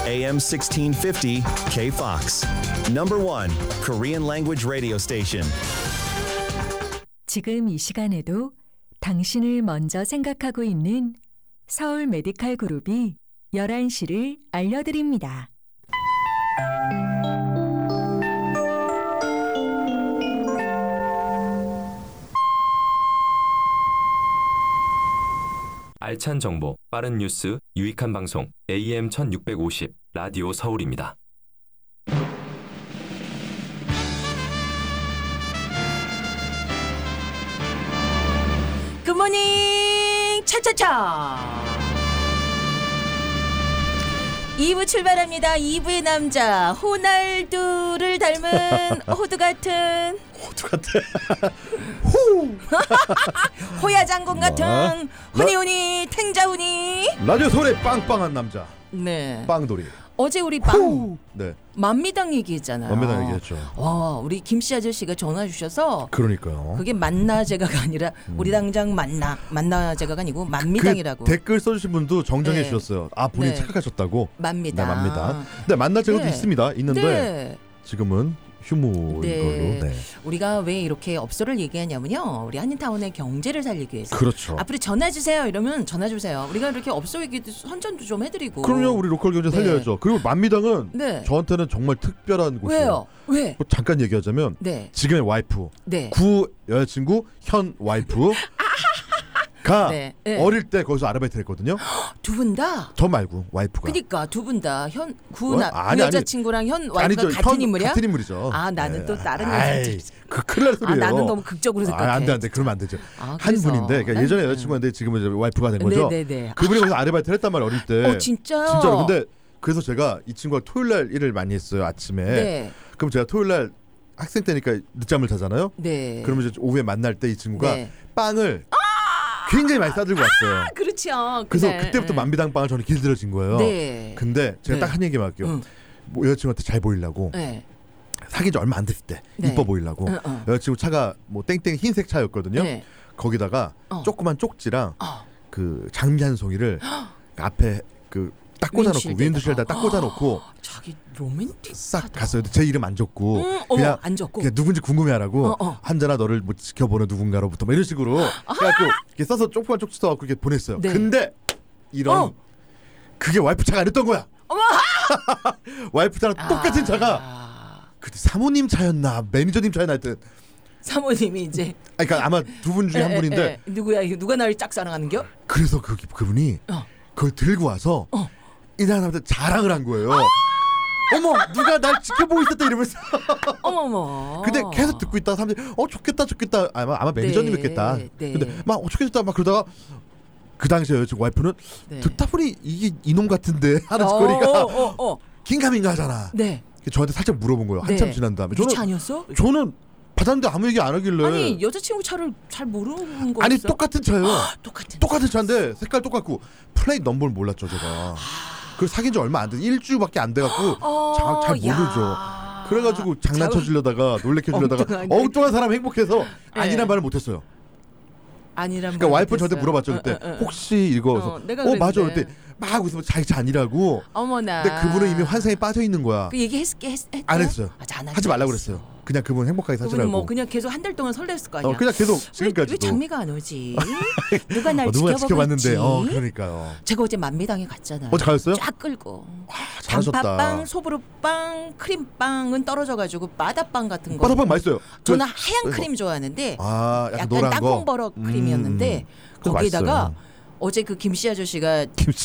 AM 1650 KFOX. Number 1 Korean language radio station. 지금 이 시간에도 당신을 먼저 생각하고 있는 서울 메디칼 그룹이 11시를 알려드립니다. 알찬 정보, 빠른 뉴스, 유익한 방송 AM 1650 라디오 서울입니다. 굿모닝 차차차 2부 출발합니다. 2부의 남자 호날두를 닮은 호두 같은 호야 장군 같은 후니후니 탱자후니 라디오 소리 빵빵한 남자. 네. 빵돌이. 어제 우리 네. 만미당 얘기했잖아요. 만미당 얘기했죠. 와, 우리 김씨 아저씨가 전화 주셔서 그러니까요. 그게 만나제가가 아니라 우리 당장 만나제가가 아니고 만미당이라고. 그 댓글 써주신 분도 정정해 네. 주셨어요. 아, 본인 네. 착각하셨다고. 만미당. 네, 만미당. 네, 만나제가도 네. 있는데 네. 지금은 휴무인 네. 걸로. 네. 우리가 왜 이렇게 업소를 얘기하냐면요. 우리 한인타운의 경제를 살리기 위해서. 그렇죠. 앞으로 전화 주세요. 이러면 전화 주세요. 우리가 이렇게 업소 얘기도 선전도 좀 해드리고. 그럼요. 우리 로컬 경제 살려야죠. 그리고 만미당은 네. 저한테는 정말 특별한 곳이에요. 왜요? 왜? 잠깐 얘기하자면 네. 지금의 와이프, 네. 구 여자친구 현 와이프 가 네. 네. 어릴 때 거기서 아르바이트를 했거든요. 두 분 다? 저 말고 와이프가. 그러니까 두 분 다 구 아니, 여자친구랑 현 와이프가 같은 인물이야? 같은 인물이죠. 아, 나는 또 다른 아이, 그 큰일 날 소리예요. 나는 너무 극적으로 생각해. 안 돼. 그러면 안 되죠. 아, 한 분인데 그러니까 예전에 여자친구였는데 지금은 이제 와이프가 된 거죠. 네네네. 그분이 거기서 아르바이트를 했단 말이에요. 어릴 때. 진짜요? 진짜로. 근데 그래서 제가 이 친구가 토요일 날 일을 많이 했어요. 아침에. 네. 그럼 제가 토요일 날 학생 때니까 늦잠을 자잖아요. 네. 그러면 이제 오후에 만날 때 이 친구가 네. 빵을 굉장히 많이 싸들고 왔어요. 그렇죠. 그래서 그때부터 만비당 빵을 저는 길들여진 거예요. 네. 근데 제가 네. 딱 한 얘기만 할게요. 뭐 여자친구한테 잘 보이려고 네. 사귄 지 얼마 안 됐을 때 네. 이뻐 보이려고 여자친구 차가 뭐 땡땡 흰색 차였거든요. 네. 거기다가 조그만 쪽지랑 그 장미 한 송이를 앞에 그 딱 꽂아놓고 윈드실에다 딱 꽂아놓고 자기 로맨틱 싹 갔어요. 제 이름 안 적고 그냥 안 적고 그냥 누군지 궁금해하라고 한자나 너를 뭐 지켜보는 누군가로부터 뭐 이런 식으로 그래갖고 이렇게 써서 조그만 쪽지 써갖고 이렇게 보냈어요. 네. 근데 이런 그게 와이프 차가 아니었던 거야. 와이프 차랑 똑같은 차가 그때 사모님 차였나 매니저님 차였나 하여튼 사모님이 이제 그러니까 아마 두 분 중에 한 분인데 누구야? 누가 나를 짝사랑하는겨? 그래서 그분이 그걸 들고 와서 이 사람한테 자랑을 한 거예요. 어머 누가 날 지켜보고 있었다 이러면서 어머머. 근데 계속 듣고 있다가 사람들이 좋겠다 아마 매니저님이었겠다. 네. 근데 막 좋겠다 막 그러다가 그 당시에 여자친구 와이프는 듣다 보니 이게 이놈 같은데 하는 소리가 긴가민가 하잖아. 네. 저한테 살짝 물어본 거예요. 한참 지난 다음에 차 아니었어? 저는 받았는데 아무 얘기 안 하길래 아니 여자친구 차를 잘 모르는 거였어? 아니 똑같은 차예요. 똑같은 차인데 색깔 똑같고 플레이트 넘버를 몰랐죠 제가. 그래서 사귄 지 얼마 안 돼. 일주일밖에 안 돼갖고 잘 모르죠. 그래가지고 장난쳐주려다가 놀래켜주려다가 엉뚱한 사람 행복해서 아니란 말을 못했어요. 그러니까 와이프 저한테 물어봤죠 그때. 혹시 이거 맞아 그때 막 웃으면 자기 차 아니라고. 어머나. 근데 그분은 이미 환상에 빠져 있는 거야. 그 얘기 안 했어요. 하지 말라고 그랬어요. 그냥 그분 행복하게 사시라고. 뭐 그냥 계속 한 달 동안 설렜을 거 아니야. 그냥 계속 지금까지도. 왜 장미가 안 오지? 누가 날 누가 지켜보고 있지? 그러니까요. 제가 어제 만미당에 갔잖아요. 어제 가셨어요? 쫙 끌고. 잘하셨다. 단팥빵, 소보루빵, 크림빵은 떨어져가지고 바다빵 같은 거. 바다빵 맛있어요. 저는 하얀 크림 좋아하는데 약간 노란 땅콩버럭 크림이었는데 거기에다가 맛있어요. 어제 그 김씨 아저씨가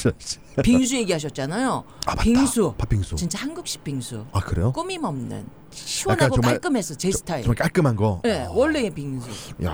빙수 얘기하셨잖아요. 빙수. 팥빙수. 진짜 한국식 빙수. 아 그래요? 꾸밈 없는 시원하고 깔끔해서 제 스타일. 정말 깔끔한 거. 네, 원래의 빙수. 야.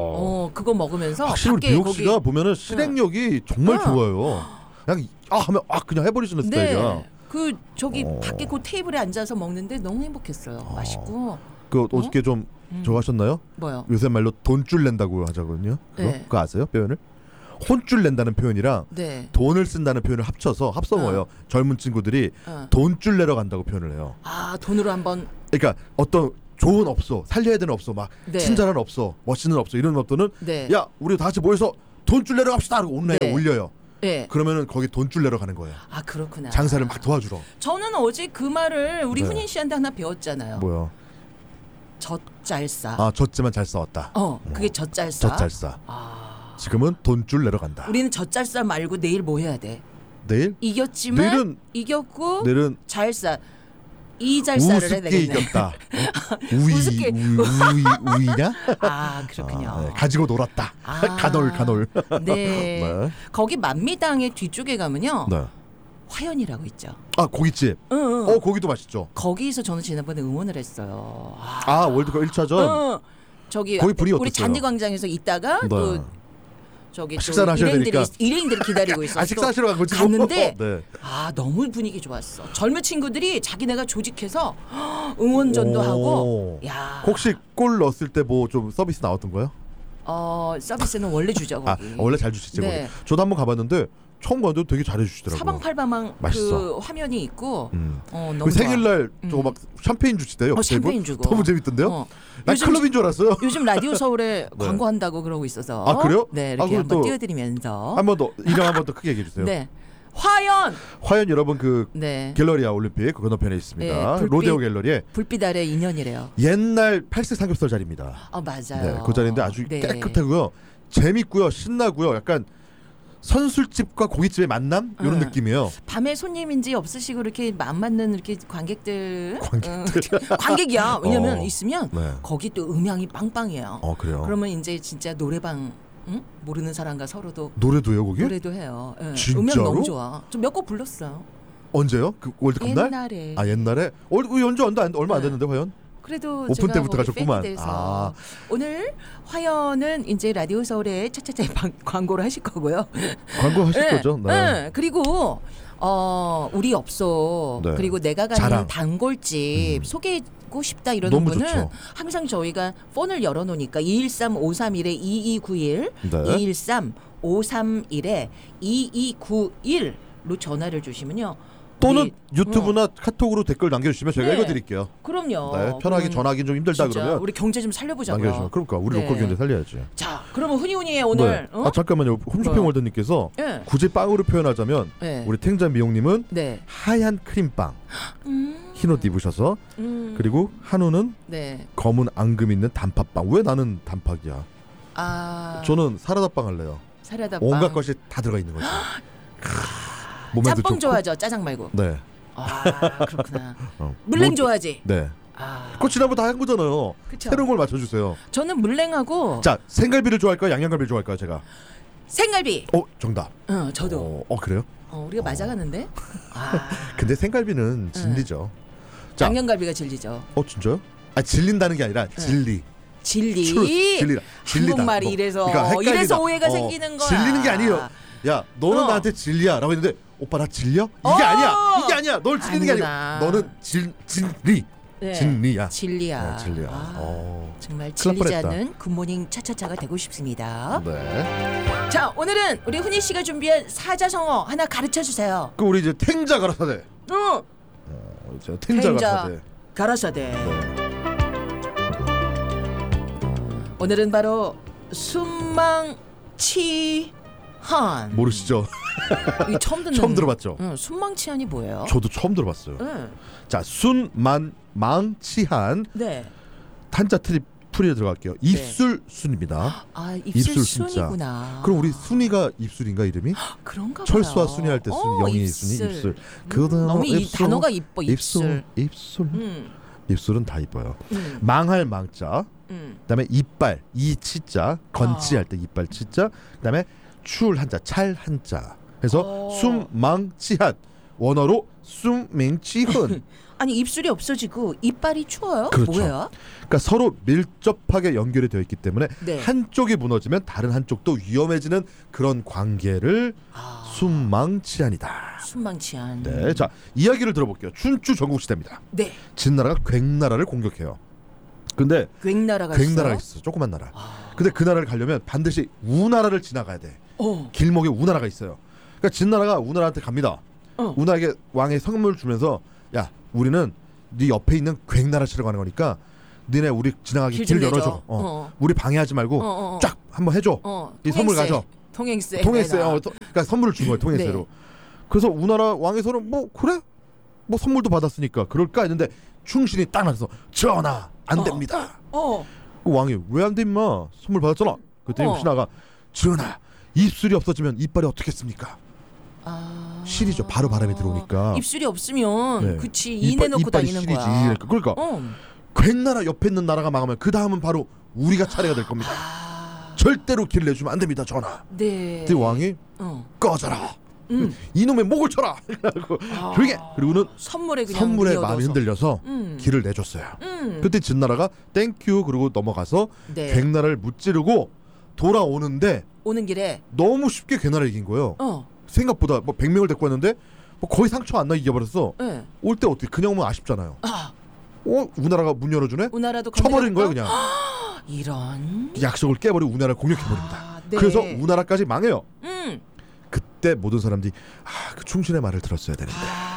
그거 먹으면서 확실히 우리 미국 씨가 보면은 실행력이 정말 좋아요. 그냥 하면 그냥 해버리시는 스타일이야. 그 저기 밖에 그 테이블에 앉아서 먹는데 너무 행복했어요. 맛있고. 그 어떻게 좀 좋아하셨나요? 뭐요? 요새 말로 돈줄 낸다고 하자거든요. 그거 아세요? 표현을? 혼줄 낸다는 표현이랑 돈을 쓴다는 표현을 합쳐 먹어요. 젊은 친구들이 돈줄 내러 간다고 표현을 해요. 돈으로 한번. 그러니까 어떤 좋은 업소, 살려야 되는 업소, 막 친절한 업소, 멋있는 업소 이런 업소는 야 우리 다 같이 모여서 돈줄 내러 갑시다 하고 온라인에 올려요. 네. 그러면은 거기 돈줄 내러 가는 거예요. 아 그렇구나. 장사를 막 도와주러. 저는 어제 그 말을 우리 네. 훈인 씨한테 하나 배웠잖아요. 뭐요? 젖잘싸. 아 젖지만 잘 싸웠다. 그게 젖잘싸. 젖잘싸. 아. 지금은 돈줄 내러 간다. 우리는 젖잘싸 말고 내일 뭐 해야 돼? 내일? 이겼지만 이겼고 내일은 잘싸. 이잘싸를 해야 우습게 되겠네. 이겼다. 우습게. 우이냐? 아 그렇군요. 네. 가지고 놀았다. 아. 가놀. 네. 네. 거기 만미당의 뒤쪽에 가면요. 네. 화연이라고 있죠. 아 고깃집. 응. 고기도 맛있죠. 거기서 저는 지난번에 응원을 했어요. 월드컵 1차전. 저기 거기 분위기 우리 어땠어요? 잔디광장에서 있다가 네. 또 저기 또 식사를 하셔야 되니까. 일행들이 기다리고 있었어. 식사하시러 간 거지. 갔는데 네. 너무 분위기 좋았어. 젊은 친구들이 자기네가 조직해서 응원전도 하고. 야. 혹시 골 넣었을 때 뭐 좀 서비스 나왔던 거요? 서비스는 원래 주죠 거기. 원래 잘 주시지. 네. 거기. 저도 한번 가봤는데 처음 갔는데 되게 잘해주시더라고요. 사방팔방 맛있어. 그 화면이 있고. 너무 그 좋아. 생일날 저거 막 샴페인 주시대요. 샴페인 주고. 너무 재밌던데요? 난 요즘 클럽인 줄 알았어요. 요즘 라디오 서울에 광고한다고 그러고 있어서. 아, 그래요? 네, 이렇게 그럼 한번 또 띄워드리면서. 한 번 더 이름 한 번 더 크게 얘기해 주세요. 네, 화연 여러분 그 네. 갤러리아 올림픽 그 건너편에 있습니다. 네, 로데오 갤러리에 불빛 아래 인연이래요. 옛날 8색 삼겹살 자리입니다. 맞아요. 네, 그 자리인데 아주 네. 깨끗하고요. 재밌고요. 신나고요. 약간 선술집과 고깃집의 만남 이런 느낌이에요. 밤에 손님인지 없으시고 이렇게 안 맞는 이렇게 관객들. 관객이야. 왜냐면 있으면 네. 거기 또 음향이 빵빵해요. 그래요. 그러면 이제 진짜 노래방 모르는 사람과 서로도 노래도요 거기? 노래도 해요. 네. 진짜로? 음향 너무 좋아. 좀 몇 곡 불렀어요. 언제요? 그 월드컵 날? 옛날에. 옛날에? 연주 얼마 안 됐는데 화연? 그래도 오픈 제가 때부터 거기 가셨구만. 팬이 돼서 오늘 화연은 이제 라디오 서울에 차차차 광고를 하실 거고요. 광고 하실 네, 거죠? 네. 그리고 우리 업소 네. 그리고 내가 가는 자랑. 단골집 소개하고 싶다 이러는 너무 분은 좋죠. 항상 저희가 폰을 열어놓으니까 213-531-2291 네. 213-531-2291로 전화를 주시면요. 또는 우리, 유튜브나 카톡으로 댓글 남겨주시면 저희가 네. 읽어드릴게요. 그럼요. 네, 편하게 전화하기 좀 힘들다 진짜 그러면 우리 경제 좀 살려보자고요. 남겨주시면 그러니까 우리 네. 로컬 경제 살려야지. 자, 그러면 훈이훈이의 오늘 네. 잠깐만요. 홈쇼핑 월드님께서 네. 굳이 빵으로 표현하자면 네. 우리 탱자 미용님은 네. 하얀 크림빵 흰 옷 입으셔서 그리고 한우는 네. 검은 앙금 있는 단팥빵. 왜 나는 단팥이야? 저는 사라다빵 할래요. 사라다빵. 온갖 것이 다 들어가 있는 거죠. 몸에도 짬뽕 좋고. 좋아하죠? 짜장 말고. 네. 그렇구나. 뭐 물냉 좋아하지? 네. 그거 지난번 다 한 거잖아요. 그쵸? 새로운 걸 맞춰주세요. 저는 물냉하고 자, 생갈비를 좋아할까요? 양념갈비를 좋아할까요? 제가. 생갈비. 정답. 저도. 그래요? 우리가 맞아가는데? 근데 생갈비는 진리죠. 자, 양념갈비가 진리죠. 진짜요? 질린다는 게 아니라 진리. 진리. 진리다. 한국말이 뭐, 이래서 그러니까 헷갈리다. 이래서 오해가 생기는 거야. 질리는 게 아니에요. 야, 너는 나한테 진리야 라고 했는데 오빠 나 질려? 이게 아니야. 널 질리는 게 아니야. 너는 진리. 네. 진리야. 진리야. 네, 진리야. 정말 큰일 질리지 날 뻔했다. 않는 굿모닝 차차차가 되고 싶습니다. 네. 자, 오늘은 우리 훈이 씨가 준비한 사자성어 하나 가르쳐 주세요. 그 우리 이제 탱자 가라사대. 탱자 가라사대. 가라사대. 네. 오늘은 바로 순망치한. 모르시죠? 이 처음 듣는. 처음 들어봤죠? 순망치한이 뭐예요? 저도 처음 들어봤어요. 자, 순망치한 네. 탄자 풀이에 들어갈게요. 입술 순입니다. 입술 순자. 순이구나. 그럼 우리 순이가 입술인가 이름이? 그런가 봐요. 철수와 순이 할 때 순, 영희 순이 입술. 너무 이 단어가 이뻐. 입술. 입술은 다 이뻐요. 망할 망자. 그다음에 이빨 이치자 건치 할 때 이빨 치자. 그다음에 출 한자 찰 한자. 해서 순망치한 원어로 순맹치흔. 아니 입술이 없어지고 이빨이 추워요? 그렇죠. 뭐야? 그러니까 서로 밀접하게 연결이 되어 있기 때문에 네. 한쪽이 무너지면 다른 한쪽도 위험해지는 그런 관계를 순망치한이다. 순망치한. 네, 자 이야기를 들어볼게요. 춘추 전국시대입니다. 네. 진나라가 괭나라를 공격해요. 근데 괭나라가 있어. 조그만 나라. 근데 그 나라를 가려면 반드시 우나라를 지나가야 돼. 길목에 우나라가 있어요. 그러니까 진나라가 우나라한테 갑니다. 우나에게 왕의 성물을 주면서 야 우리는 네 옆에 있는 괭나라 치러 가는 거니까 너네 우리 지나가기 길 열어줘. 우리 방해하지 말고 쫙 한번 해줘. 이 선물 가져. 통행세. 그러니까 선물을 준 거예요. 통행세로. 네. 그래서 우나라 왕에서는 뭐 그래? 뭐 선물도 받았으니까 그럴까 했는데 충신이 딱 나서 전하 안 됩니다. 그 왕이 왜 안 돼 임마? 선물 받았잖아. 그때 신하가 전하 입술이 없어지면 이빨이 어떻겠습니까? 실이죠. 바로 바람이 들어오니까. 입술이 없으면 네. 그치 이내 놓고 다니는 실이지. 거야. 그러니까 괭나라 옆에 있는 나라가 망하면 그 다음은 바로 우리가 차례가 될 겁니다. 절대로 길을 내주면 안 됩니다, 전하. 네. 그때 왕이 꺼져라. 이놈의 목을 쳐라. 조용해. 그리고는 선물에 마음이 흔들려서 길을 내줬어요. 그때 진나라가 땡큐 그러고 넘어가서 네. 괭나라를 무찌르고 돌아오는데 오는 길에 너무 쉽게 괭나라 이긴 거예요. 생각보다 뭐 100명을 데리고 왔는데 뭐 거의 상처 안 나게 이겨버렸어. 네. 올 때 어떻게 그냥 오면 아쉽잖아요. 우나라가 문 열어주네. 우나라도 쳐버린 거예요 그냥. 이런 약속을 깨버리고 우나라를 공격해버립니다. 네. 그래서 우나라까지 망해요. 그때 모든 사람들이 그 충신의 말을 들었어야 되는데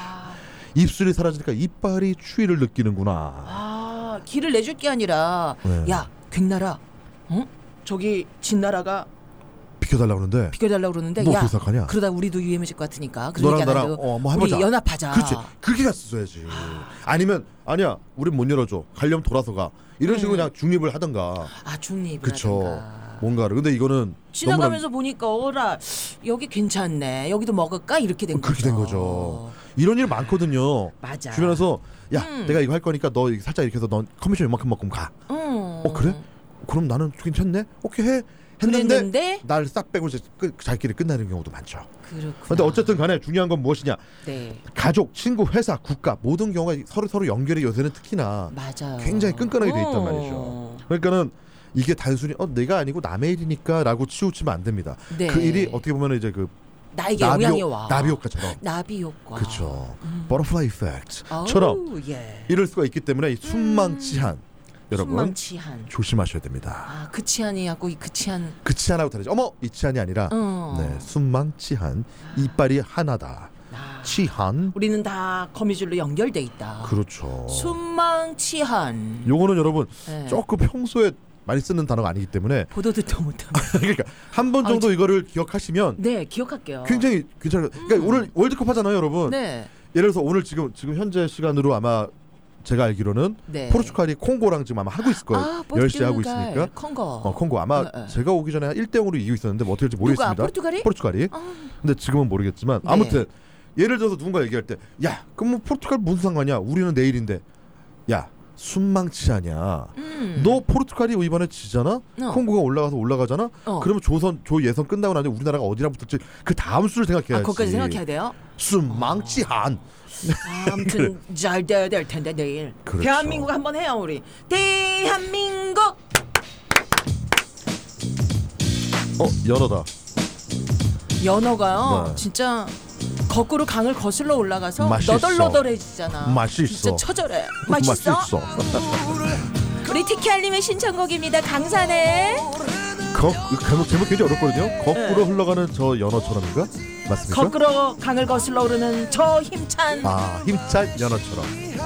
입술이 사라지니까 이빨이 추위를 느끼는구나. 길을 내줄 게 아니라 네. 야 괭나라 저기 진나라가 비켜달라고 그러는데 비켜달라고 그러는데 뭐 야 생각하냐? 그러다 우리도 유해해질 것 같으니까 너랑 나랑 뭐 해보자. 우리 연합하자. 그렇지. 그렇게 갔었어야지. 아니면 아니야 우린 못 열어줘. 가려면 돌아서 가. 이런 식으로 그냥 중립을 하던가. 중립을 그쵸. 하던가. 뭔가를. 근데 이거는 지나가면서 보니까 어라 여기 괜찮네. 여기도 먹을까 이렇게 된 거죠. 그렇게 된 거죠. 이런 일 많거든요. 맞아. 주변에서 야 내가 이거 할 거니까 너 살짝 이렇게 해서 넌 커미션 이만큼 먹으면 가. 그래? 그럼 나는 괜찮네. 오케이 해. 했는데 날 싹 빼고 이제 자기끼리 끝나는 경우도 많죠. 그렇구나. 근데 어쨌든 간에 중요한 건 무엇이냐? 네. 가족, 친구, 회사, 국가 모든 경우가 서로 연결이 요새는 특히나 맞아요. 굉장히 끈끈하게 돼 있단 말이죠. 그러니까는 이게 단순히 내가 아니고 남의 일이니까라고 치우치면 안 됩니다. 네. 그 일이 어떻게 보면 이제 그 나에게 영향이 와. 나비 효과처럼. 나비 효과. 그렇죠. 버터플라이 이펙트처럼 예. 이럴 수가 있기 때문에 이 순망치한 여러분 순망치한. 조심하셔야 됩니다. 그 치한이하고 그 치한. 그 치한하고 다르죠. 이 치한이 아니라 네, 순망치한 이빨이 하나다. 치한. 우리는 다 거미줄로 연결돼 있다. 그렇죠. 순망치한. 요거는 여러분 네. 조금 평소에 많이 쓰는 단어가 아니기 때문에 보도 듣도 못합니다. 그러니까 한 번 정도 이거를 기억하시면 네, 기억할게요. 굉장히 괜찮아요. 그러니까 오늘 월드컵 하잖아요, 여러분. 네. 예를 들어서 오늘 지금 현재 시간으로 아마 제가 알기로는 네. 포르투갈이 콩고랑 지금 아마 하고 있을 거예요. 10시에 하고 있으니까. 콩고. 아마 제가 오기 전에 1대0으로 이기고 있었는데 뭐 어떻게 될지 모르겠습니다. 포르투갈이? 근데 지금은 모르겠지만 아무튼 예를 들어서 누군가 얘기할 때 야, 그럼 뭐 포르투갈 무슨 상관이야? 우리는 내일인데. 야, 순망치하냐? 너 포르투갈이 이번에 지잖아? 콩고가 올라가잖아? 그러면 조 예선 끝나고 나면 우리나라가 어디랑 붙을지 그 다음 수를 생각해야지. 거기까지 생각해야 돼요? 순망치한. 아무튼 잘 돼야 될 텐데 내일. 그렇죠. 대한민국 한번 해요 우리. 대한민국. 연어다. 연어가요. 네. 진짜 거꾸로 강을 거슬러 올라가서 맛있어. 너덜너덜해지잖아. 맛있어. 진짜 처절해. 맛있어? 우리 티키알님의 신청곡입니다. 강산에. 제목 굉장히 어렵거든요. 거꾸로 흘러가는 저 연어처럼인가? 맞습니까? 거꾸로 강을 거슬러 오르는 저 힘찬 힘찬 연어처럼.